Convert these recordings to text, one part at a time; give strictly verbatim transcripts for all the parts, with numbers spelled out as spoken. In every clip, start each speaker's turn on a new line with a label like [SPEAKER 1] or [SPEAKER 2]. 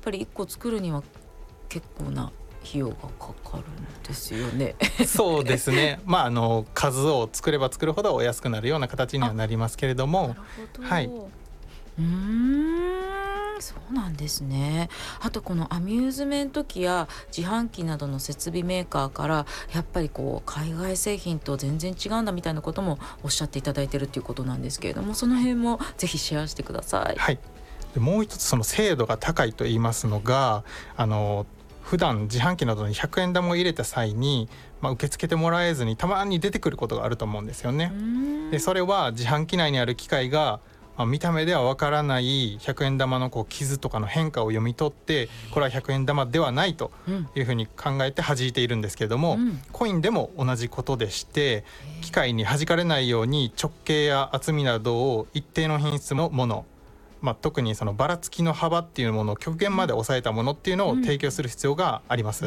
[SPEAKER 1] ぱりいっこ作るには結構な費用がかかるんですよね。
[SPEAKER 2] そうですね、まあ、あの数を作れば作るほどお安くなるような形にはなりますけれども。
[SPEAKER 1] なるほど、
[SPEAKER 2] はい、
[SPEAKER 1] うーんそうなんですね。あとこのアミューズメント機や自販機などの設備メーカーからやっぱりこう海外製品と全然違うんだみたいなこともおっしゃっていただいてるっていうことなんですけれども、その辺もぜひシェアしてください。
[SPEAKER 2] はい、でもう一つその精度が高いと言いますのが、あの普段自販機などにひゃくえん玉を入れた際に、まあ、受け付けてもらえずにたまに出てくることがあると思うんですよね。でそれは自販機内にある機械が、まあ、見た目ではわからないひゃくえん玉のこう傷とかの変化を読み取って、これはひゃくえん玉ではないというふうに考えて弾いているんですけれども、うん、コインでも同じことでして、機械に弾かれないように直径や厚みなどを一定の品質のもの、まあ、特にそのばらつきの幅っていうものを極限まで抑えたものっていうのを提供する必要があります。うん、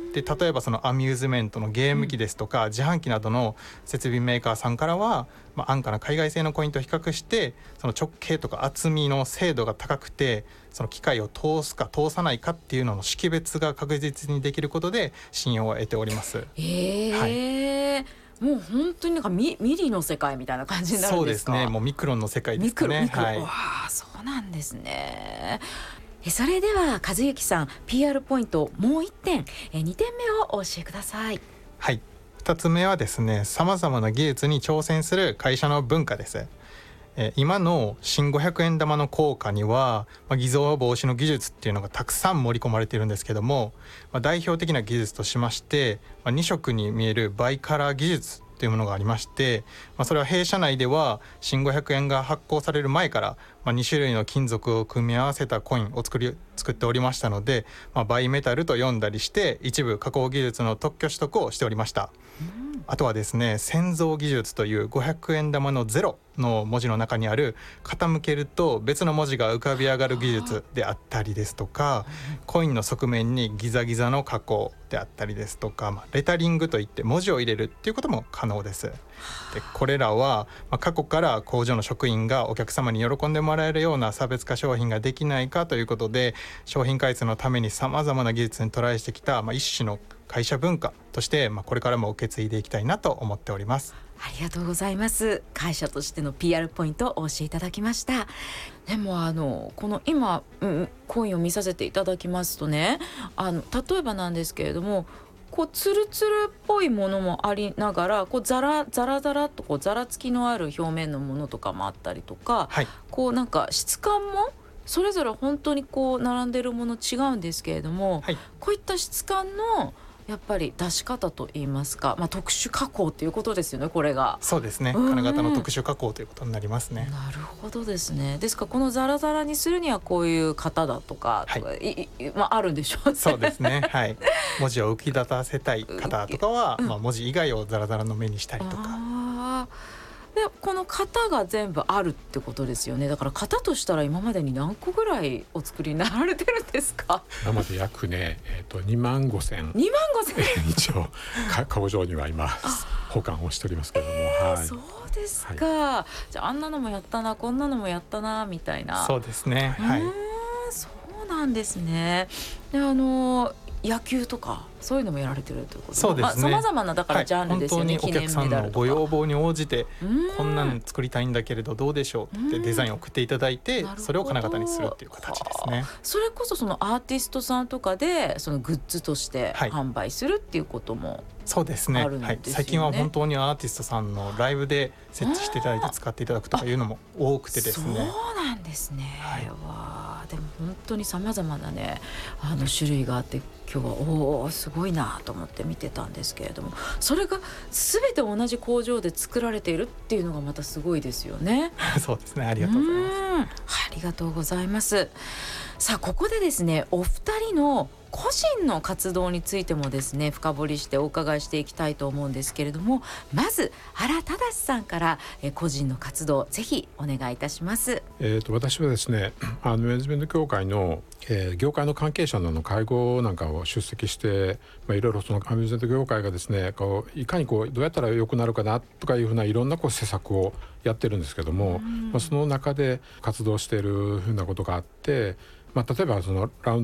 [SPEAKER 2] で例えばそのアミューズメントのゲーム機ですとか、うん、自販機などの設備メーカーさんからは、まあ、安価な海外製のコインと比較してその直径とか厚みの精度が高くて、その機械を通すか通さないかっていうのの識別が確実にできることで信用を得ております。
[SPEAKER 1] えーはい、もう本当になんか ミ, ミリの世界みたいな感じになるんですか？
[SPEAKER 2] そうですね、もうミクロンの世界ですかね。
[SPEAKER 1] ミクロ、ミクロ、
[SPEAKER 2] はい、
[SPEAKER 1] わあそうなんですね。えそれでは和幸さん ピーアール ポイントもういってん、えにてんめをお教えください。
[SPEAKER 2] はい、ふたつめはですね、さまざまな技術に挑戦する会社の文化です。え今の新ごひゃくえん玉の硬貨には、まあ、偽造防止の技術っていうのがたくさん盛り込まれているんですけども、まあ、代表的な技術としまして、まあ、に色に見えるバイカラー技術というものがありまして、まあ、それは弊社内では新ごひゃくえんが発行される前から、まあ、に種類の金属を組み合わせたコインを作り作っておりましたので、まあ、バイメタルと呼んだりして一部加工技術の特許取得をしておりました。うん、あとはですね、潜像技術というごひゃくえん玉のゼロの文字の中にある傾けると別の文字が浮かび上がる技術であったりですとか、コインの側面にギザギザの加工であったりですとか、まあ、レタリングといって文字を入れるっていうことも可能です。でこれらは、まあ、過去から工場の職員がお客様に喜んでもらえるような差別化商品ができないかということで、商品開発のためにさまざまな技術にトライしてきた、まあ、一種の会社文化として、まあ、これからも受け継いでいきたいなと思っております。
[SPEAKER 1] ありがとうございます。会社としての ピーアール ポイントをお教えいただきました。でもあのこの今、うん、コインを見させていただきますとね、あの例えばなんですけれども、こうツルツルっぽいものもありながら、こうザラザラザラっとこうザラつきのある表面のものとかもあったりとか、
[SPEAKER 2] はい、
[SPEAKER 1] こうなんか質感もそれぞれ本当にこう並んでるもの違うんですけれども、
[SPEAKER 2] はい、
[SPEAKER 1] こういった質感のやっぱり出し方といいますか、まあ、特殊加工ということですよね、これが。
[SPEAKER 2] そうですね、金型の特殊加工ということになりますね。
[SPEAKER 1] なるほどですね。ですからこのザラザラにするにはこういう型だとか、はい、いいまあ、あるんでしょうね。
[SPEAKER 2] そうですね、はい、文字を浮き立たせたい方とかは、まあ、文字以外をザラザラの目にしたりとか。
[SPEAKER 1] あでこの型が全部あるってことですよね。だから型としたら今までに何個ぐらいお作りになられてるんですか？
[SPEAKER 3] 今まで約ね、えー、とにまんごせん
[SPEAKER 1] にまんごせん
[SPEAKER 3] 一応工場には今保管をしておりますけども、
[SPEAKER 1] えー
[SPEAKER 3] はい、
[SPEAKER 1] そうですか、はい、じゃああんなのもやったなこんなのもやったなみたいな。
[SPEAKER 2] そうですね、はい、
[SPEAKER 1] そうなんですね。であの野球とかそういうのもやられてるということで、
[SPEAKER 2] そうですね、
[SPEAKER 1] さまざまなだからジャンルですよね、
[SPEAKER 2] はい、本当にお客さんのご要望に応じてこんなん作りたいんだけれどどうでしょうってデザインを送っていただいて、それを金型にするっていう形ですね。
[SPEAKER 1] それこそそのアーティストさんとかでそのグッズとして販売するっていうことも、はい、
[SPEAKER 2] そうですね、はい、最近は本当にアーティストさんのライブで設置していただいて使っていただくとかいうのも多くてですね。
[SPEAKER 1] そうなんですね、はい、わでも本当にさまざまなねあの種類があって、今日はおーすごいなと思って見てたんですけれども、それが全て同じ工場で作られているっていうのがまたすごいですよね。
[SPEAKER 2] そうですね、ありがとうございます。
[SPEAKER 1] ありがとうございます。さあここでですね、お二人の個人の活動についてもですね深掘りしてお伺いしていきたいと思うんですけれども、まず原忠さんからえ個人の活動ぜひお願いいたします。
[SPEAKER 3] えー、と私はですねあのマネジメント協会の、えー、業界の関係者の会合なんかを出席して、まあ、いろいろそのマネジメント協会がですねこういかにこうどうやったら良くなるかなとかいうふうないろんなこう施策をやってるんですけども、まあ、その中で活動しているふうなことがあって、まあ、例えばそのラウンド